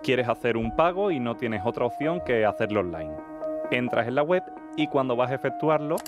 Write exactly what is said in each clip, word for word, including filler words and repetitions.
Quieres hacer un pago y no tienes otra opción que hacerlo online. Entras en la web y cuando vas a efectuarlo,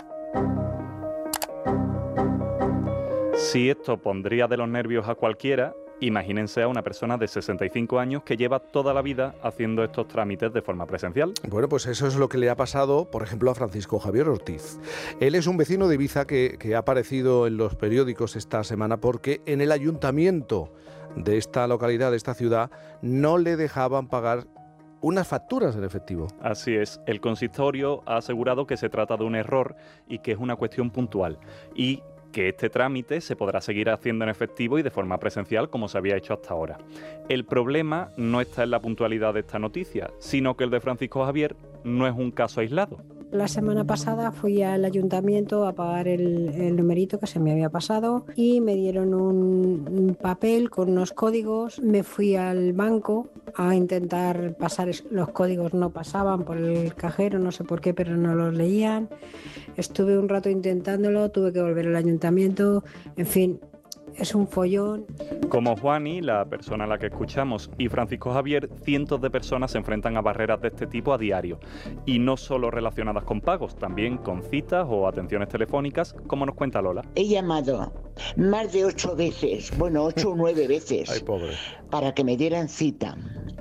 si esto pondría de los nervios a cualquiera, imagínense a una persona de sesenta y cinco años que lleva toda la vida haciendo estos trámites de forma presencial. Bueno, pues eso es lo que le ha pasado, por ejemplo, a Francisco Javier Ortiz. Él es un vecino de Ibiza que, que ha aparecido en los periódicos esta semana porque en el ayuntamiento de esta localidad, de esta ciudad, no le dejaban pagar unas facturas en efectivo. Así es, el consistorio ha asegurado que se trata de un error y que es una cuestión puntual y que este trámite se podrá seguir haciendo en efectivo y de forma presencial como se había hecho hasta ahora. El problema no está en la puntualidad de esta noticia, sino que el de Francisco Javier no es un caso aislado. La semana pasada fui al ayuntamiento a pagar el, el numerito que se me había pasado y me dieron un, un papel con unos códigos. Me fui al banco a intentar pasar los códigos, no pasaban por el cajero, no sé por qué, pero no los leían. Estuve un rato intentándolo, tuve que volver al ayuntamiento, en fin. Es un follón. Como Juani, la persona a la que escuchamos, y Francisco Javier, cientos de personas se enfrentan a barreras de este tipo a diario. Y no solo relacionadas con pagos, también con citas o atenciones telefónicas, como nos cuenta Lola. He llamado más de ocho veces, bueno, ocho o nueve veces, Ay, pobre. para que me dieran cita.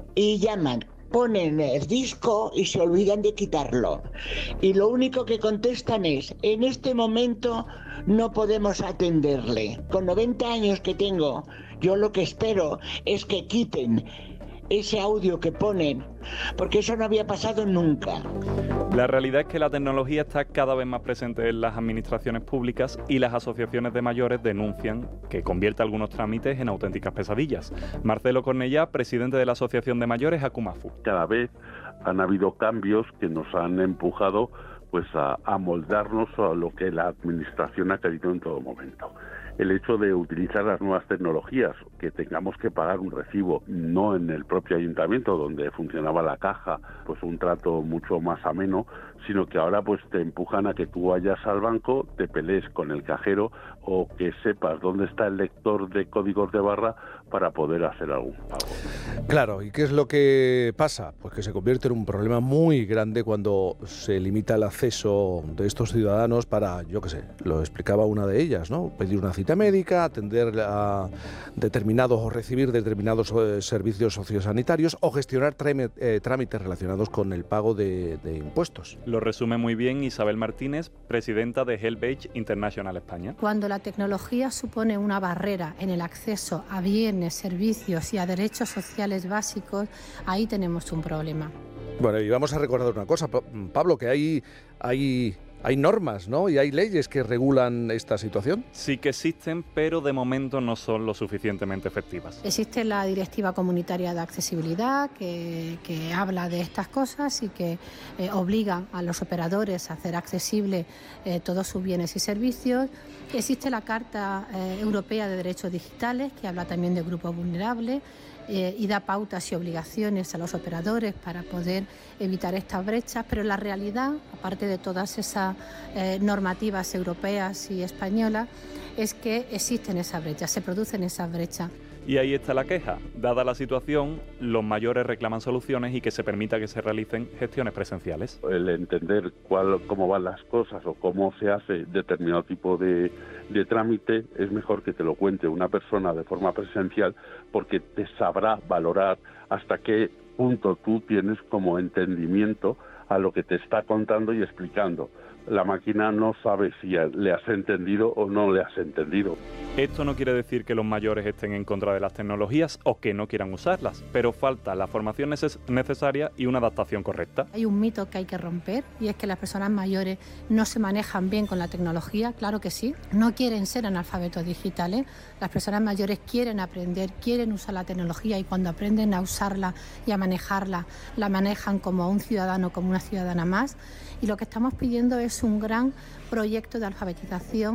Y llaman, ponen el disco y se olvidan de quitarlo. Y lo único que contestan es, en este momento no podemos atenderle. Con noventa años que tengo, yo lo que espero es que quiten ese audio que ponen, porque eso no había pasado nunca. La realidad es que la tecnología está cada vez más presente en las administraciones públicas y las asociaciones de mayores denuncian que convierte algunos trámites en auténticas pesadillas. Marcelo Cornellá, presidente de la Asociación de Mayores Akumafu. Cada vez han habido cambios que nos han empujado pues a, a moldarnos a lo que la administración ha querido en todo momento. El hecho de utilizar las nuevas tecnologías, que tengamos que pagar un recibo, no en el propio ayuntamiento donde funcionaba la caja, pues un trato mucho más ameno, sino que ahora pues te empujan a que tú vayas al banco, te pelees con el cajero o que sepas dónde está el lector de códigos de barra para poder hacer algún pago. Claro, ¿y qué es lo que pasa? Pues que se convierte en un problema muy grande cuando se limita el acceso de estos ciudadanos para, yo qué sé, lo explicaba una de ellas, ¿no? Pedir una cita médica, atender a determinados o recibir determinados eh, servicios sociosanitarios o gestionar trámite, eh, trámites relacionados con el pago de, de impuestos. Lo resume muy bien Isabel Martínez, presidenta de Helpage International España. Cuando la tecnología supone una barrera en el acceso a bienes, servicios y a derechos sociales básicos, ahí tenemos un problema. Bueno, y vamos a recordar una cosa, Pablo, que hay, hay, hay normas, ¿no? Y hay leyes que regulan esta situación. Sí que existen, pero de momento no son lo suficientemente efectivas. Existe la Directiva Comunitaria de Accesibilidad que, que habla de estas cosas y que eh, obliga a los operadores a hacer accesible eh, todos sus bienes y servicios. Existe la Carta eh, Europea de Derechos Digitales que habla también de grupos vulnerables. Eh, y da pautas y obligaciones a los operadores para poder evitar estas brechas, pero la realidad, aparte de todas esas eh, normativas europeas y españolas, es que existen esas brechas, se producen esas brechas. Y ahí está la queja. Dada la situación, los mayores reclaman soluciones y que se permita que se realicen gestiones presenciales. El entender cuál, cómo van las cosas o cómo se hace determinado tipo de, de trámite es mejor que te lo cuente una persona de forma presencial, porque te sabrá valorar hasta qué punto tú tienes como entendimiento a lo que te está contando y explicando. La máquina no sabe si le has entendido o no le has entendido. Esto no quiere decir que los mayores estén en contra de las tecnologías o que no quieran usarlas, pero falta la formación neces- necesaria y una adaptación correcta. Hay un mito que hay que romper y es que las personas mayores no se manejan bien con la tecnología, claro que sí, no quieren ser analfabetos digitales, las personas mayores quieren aprender, quieren usar la tecnología y cuando aprenden a usarla y a manejarla, la manejan como un ciudadano, como una ciudadana más y lo que estamos pidiendo es un gran proyecto de alfabetización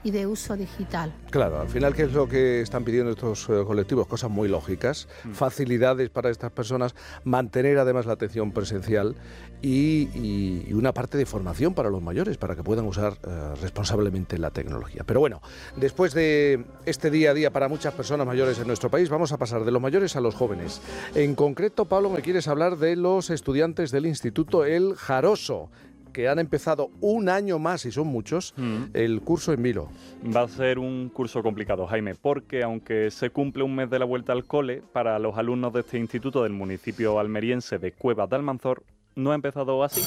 y de uso digital. Claro, al final, ¿qué es lo que están pidiendo estos eh, colectivos? Cosas muy lógicas, mm. facilidades para estas personas, mantener además la atención presencial y, y, y una parte de formación para los mayores, para que puedan usar eh, responsablemente la tecnología. Pero bueno, después de este día a día para muchas personas mayores en nuestro país, vamos a pasar de los mayores a los jóvenes. En concreto, Pablo, me quieres hablar de los estudiantes del Instituto El Jaroso, que han empezado un año más, y son muchos, mm. el curso en Milo. Va a ser un curso complicado, Jaime, porque aunque se cumple un mes de la vuelta al cole, para los alumnos de este instituto del municipio almeriense de Cuevas de Almanzor, no ha empezado así.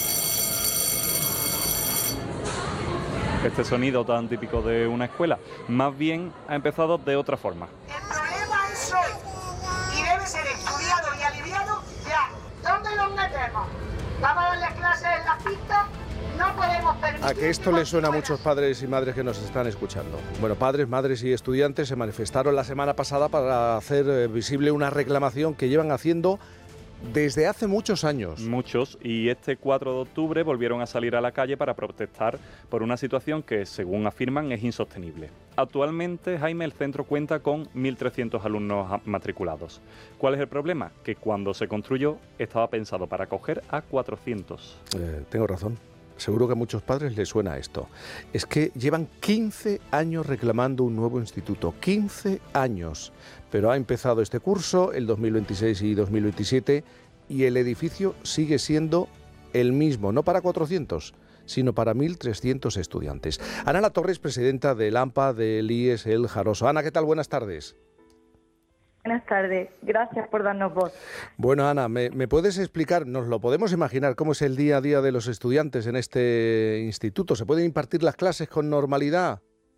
Este sonido tan típico de una escuela, más bien ha empezado de otra forma. El problema es hoy, y debe ser estudiado y aliviado ya. ¿Dónde nos metemos? Vamos a las clases en la pista, no podemos permitir... A que esto le suena a muchos padres y madres que nos están escuchando. Bueno, padres, madres y estudiantes se manifestaron la semana pasada para hacer visible una reclamación que llevan haciendo desde hace muchos años. Muchos, y este cuatro de octubre volvieron a salir a la calle para protestar por una situación que, según afirman, es insostenible. Actualmente, Jaime, el centro cuenta con mil trescientos alumnos matriculados. ¿Cuál es el problema? Que cuando se construyó estaba pensado para acoger a cuatrocientos. Eh, tengo razón. Seguro que a muchos padres les suena esto. Es que llevan quince años reclamando un nuevo instituto. quince años. Pero ha empezado este curso, el dos mil veintiséis y dos mil veintisiete, y el edificio sigue siendo el mismo, no para cuatrocientos, sino para mil trescientos estudiantes. Ana La Torre es presidenta del AMPA del I E S El Jaroso. Ana, ¿qué tal? Buenas tardes. Buenas tardes, gracias por darnos voz. Bueno, Ana, ¿me, ¿me puedes explicar, nos lo podemos imaginar, cómo es el día a día de los estudiantes en este instituto? ¿Se pueden impartir las clases con normalidad?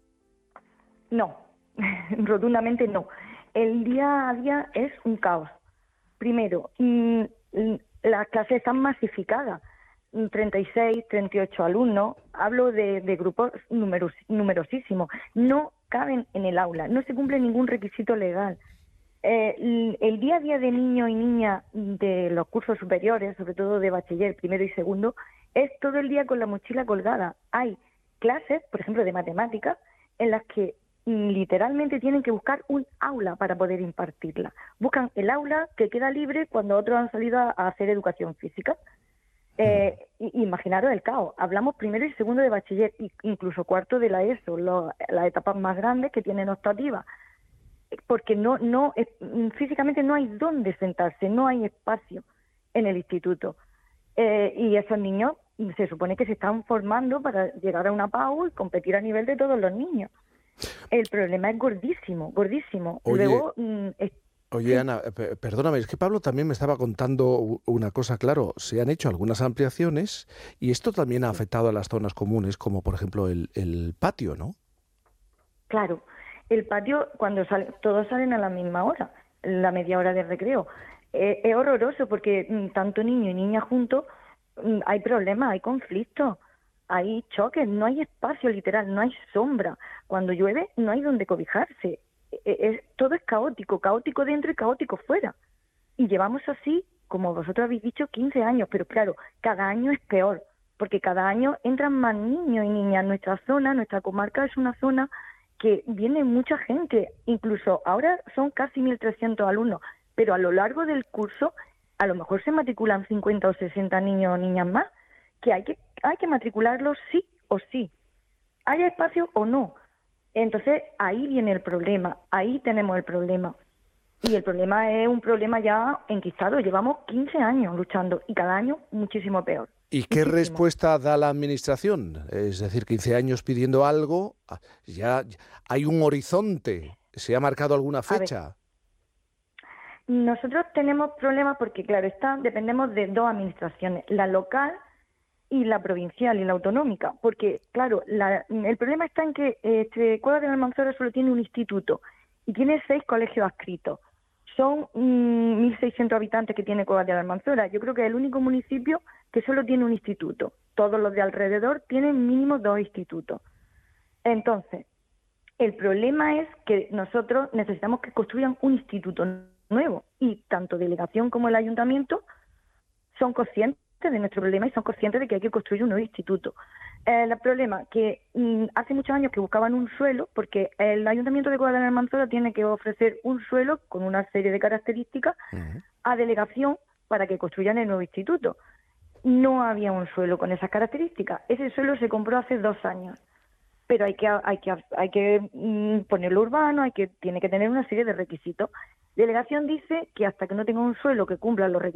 No, rotundamente no. El día a día es un caos. Primero, mmm, las clases están masificadas, treinta y seis, treinta y ocho alumnos, hablo de, de grupos numeros, numerosísimos, no caben en el aula, no se cumple ningún requisito legal. Eh, el día a día de niños y niñas de los cursos superiores, sobre todo de bachiller, primero y segundo, es todo el día con la mochila colgada. Hay clases, por ejemplo, de matemáticas, en las que literalmente tienen que buscar un aula para poder impartirla. Buscan el aula que queda libre cuando otros han salido a hacer educación física. Eh, imaginaros el caos. Hablamos primero y segundo de bachiller, incluso cuarto de la ESO, lo, las etapas más grandes que tienen optativa. Porque no, no, físicamente no hay dónde sentarse, no hay espacio en el instituto. Eh, y esos niños se supone que se están formando para llegar a una P A U y competir a nivel de todos los niños. El problema es gordísimo, gordísimo. Oye, Luego, mm, es, oye sí. Ana, perdóname, es que Pablo también me estaba contando una cosa. Claro, se han hecho algunas ampliaciones y esto también ha afectado a las zonas comunes, como por ejemplo el, el patio, ¿no? Claro. El patio, cuando sale, todos salen a la misma hora, la media hora de recreo. Eh, es horroroso porque mm, tanto niño y niña juntos, mm, hay problemas, hay conflictos, hay choques, no hay espacio literal, no hay sombra. Cuando llueve no hay donde cobijarse. Eh, es, todo es caótico, caótico dentro y caótico fuera. Y llevamos así, como vosotros habéis dicho, quince años, pero claro, cada año es peor, porque cada año entran más niños y niñas. Nuestra zona, nuestra comarca es una zona que viene mucha gente, incluso ahora son casi mil trescientos alumnos, pero a lo largo del curso a lo mejor se matriculan cincuenta o sesenta niños o niñas más, que hay que hay que matricularlos sí o sí, haya espacio o no. Entonces ahí viene el problema, ahí tenemos el problema. Y el problema es un problema ya enquistado, llevamos quince años luchando y cada año muchísimo peor. ¿Y qué Muchísimo. respuesta da la Administración? Es decir, quince años pidiendo algo, ya hay un horizonte, ¿se ha marcado alguna fecha? Nosotros tenemos problemas porque, claro, está, dependemos de dos administraciones, la local y la provincial y la autonómica, porque, claro, la, el problema está en que este, Cuevas de Almanzora solo tiene un instituto y tiene seis colegios adscritos. Son mmm, mil seiscientos habitantes que tiene Cuevas de Almanzora. Yo creo que es el único municipio que solo tiene un instituto. Todos los de alrededor tienen mínimo dos institutos. Entonces, el problema es que nosotros necesitamos que construyan un instituto nuevo y tanto delegación como el ayuntamiento son conscientes de nuestro problema y son conscientes de que hay que construir un nuevo instituto. El problema que mm, hace muchos años que buscaban un suelo, porque el Ayuntamiento de Cueva del Almanzora tiene que ofrecer un suelo con una serie de características uh-huh. a delegación para que construyan el nuevo instituto. No había un suelo con esas características. Ese suelo se compró hace dos años, pero hay que hay que hay que mm, ponerlo urbano, hay que tiene que tener una serie de requisitos. Delegación dice que hasta que no tenga un suelo que cumpla los requisitos